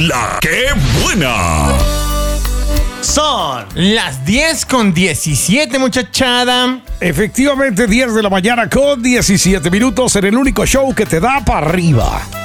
La ¡Qué buena! Son las 10:17, muchachada. Efectivamente, 10 de la mañana con 17 minutos en el único show que te da para arriba.